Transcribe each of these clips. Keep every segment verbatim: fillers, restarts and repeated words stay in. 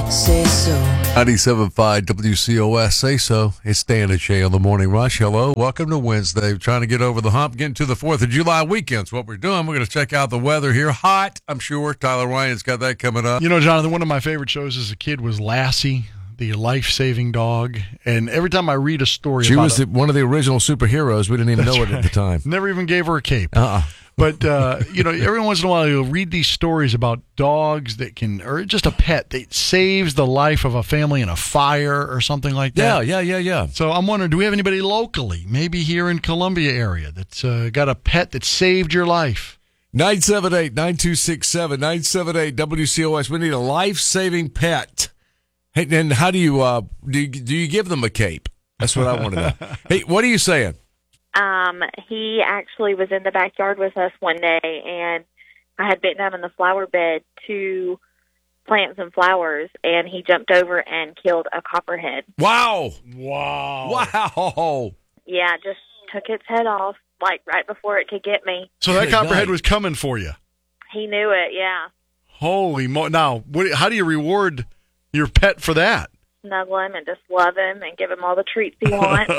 Say so. ninety-seven point five W C O S, say so. It's Dan and Shay on the Morning Rush. Hello. Welcome to Wednesday. We're trying to get over the hump, getting to the fourth of July weekend. So what we're doing, we're going to check out the weather here. Hot, I'm sure. Tyler Ryan's got that coming up. You know, Jonathan, one of my favorite shows as a kid was Lassie, the life-saving dog. And every time I read a story she about was it, the, one of the original superheroes. We didn't even know it right. at the time. Never even gave her a cape. Uh-uh. But, uh, you know, every once in a while you'll read these stories about dogs that can, or just a pet that saves the life of a family in a fire or something like that. Yeah, yeah, yeah, yeah. So I'm wondering, do we have anybody locally, maybe here in Columbia area, that's uh, got a pet that saved your life? nine seven eight, nine two six seven, nine seven eight W C O S. We need a life-saving pet. Hey, and how do you, uh, do you, do you give them a cape? That's what I want to know. Hey, what are you saying? Um, he actually was in the backyard with us one day, and I had been down in the flower bed to plant some flowers, and he jumped over and killed a copperhead. Wow. Wow. Wow. Yeah, just took its head off, like, right before it could get me. So that Good copperhead night. was coming for you. He knew it, yeah. Holy mo! Now, what, how do you reward your pet for that? Snuggle him and just love him and give him all the treats he wants.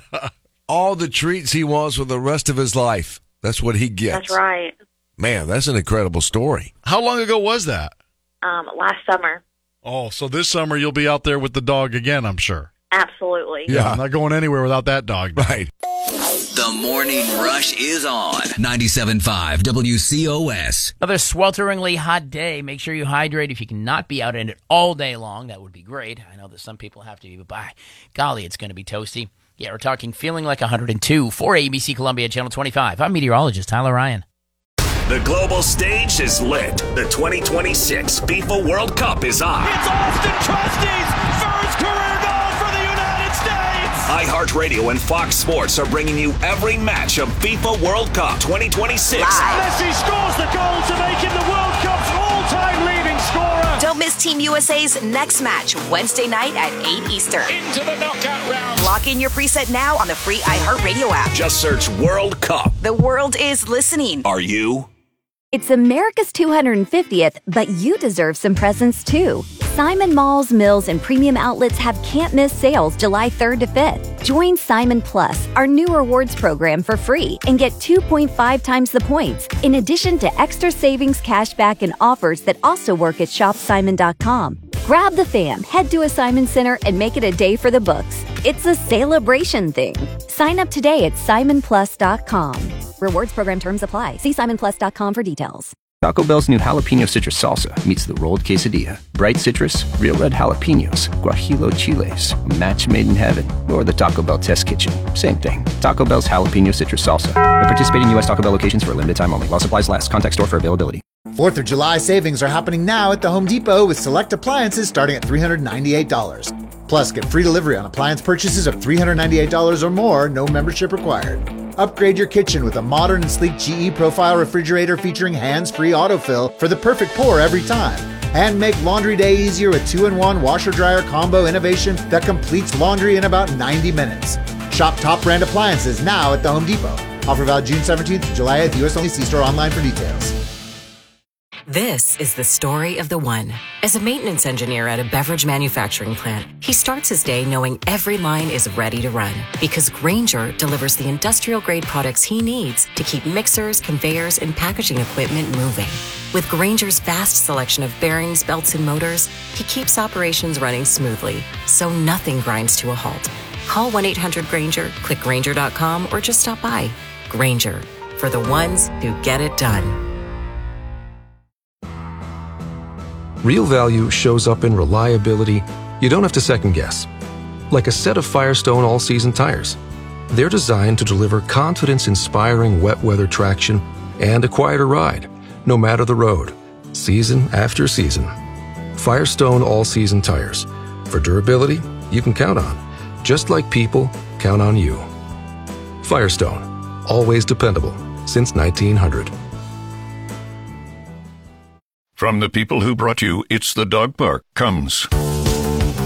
All the treats he wants for the rest of his life. That's what he gets. That's right. Man, that's an incredible story. How long ago was that? Um, last summer. Oh, so this summer you'll be out there with the dog again, I'm sure. Absolutely. Yeah, I'm not going anywhere without that dog. Right. The Morning Rush is on ninety-seven point five W C O S. Another swelteringly hot day. Make sure you hydrate. If you cannot be out in it all day long, that would be great. I know that some people have to be, but by golly, it's going to be toasty. Yeah, we're talking feeling like one hundred two for A B C Columbia Channel twenty-five. I'm meteorologist Tyler Ryan. The global stage is lit. The twenty twenty-six FIFA World Cup is on. It's Austin Trusty's first career goal for the United States. iHeartRadio and Fox Sports are bringing you every match of FIFA World Cup twenty twenty-six. Messi scores the goal to make him the World Cup's all-time leading scorer. Don't miss Team U S A's next match, Wednesday night at eight Eastern. Into the knockout round. Lock in your preset now on the free iHeartRadio app. Just search World Cup. The world is listening. Are you? It's America's two hundred fiftieth, but you deserve some presents too. Simon Malls, Mills, and Premium Outlets have can't-miss sales July third to fifth. Join Simon Plus, our new rewards program, for free and get two point five times the points, in addition to extra savings, cashback, and offers that also work at shop simon dot com. Grab the fam, head to a Simon Center, and make it a day for the books. It's a celebration thing. Sign up today at simon plus dot com. Rewards program terms apply. See simon plus dot com for details. Taco Bell's new jalapeno citrus salsa meets the rolled quesadilla. Bright citrus, real red jalapenos, guajillo chiles, a match made in heaven, or the Taco Bell test kitchen. Same thing. Taco Bell's jalapeno citrus salsa. At participating U S Taco Bell locations for a limited time only. While supplies last. Contact store for availability. fourth of July savings are happening now at the Home Depot with select appliances starting at three hundred ninety-eight dollars. Plus, get free delivery on appliance purchases of three hundred ninety-eight dollars or more, no membership required. Upgrade your kitchen with a modern and sleek G E Profile refrigerator featuring hands-free autofill for the perfect pour every time. And make laundry day easier with two in one washer-dryer combo innovation that completes laundry in about ninety minutes. Shop top brand appliances now at the Home Depot. Offer valid June seventeenth to July eighth. U S only. See store online for details. This is the story of the one. As a maintenance engineer at a beverage manufacturing plant, he starts his day knowing every line is ready to run because Grainger delivers the industrial-grade products he needs to keep mixers, conveyors, and packaging equipment moving. With Grainger's vast selection of bearings, belts, and motors, he keeps operations running smoothly, so nothing grinds to a halt. Call one eight hundred Grainger, click Grainger dot com, or just stop by. Grainger, for the ones who get it done. Real value shows up in reliability you don't have to second guess. Like a set of Firestone all-season tires. They're designed to deliver confidence-inspiring wet weather traction and a quieter ride, no matter the road, season after season. Firestone all-season tires. For durability you can count on, just like people count on you. Firestone, always dependable since nineteen hundred. From the people who brought you It's the Dog Park comes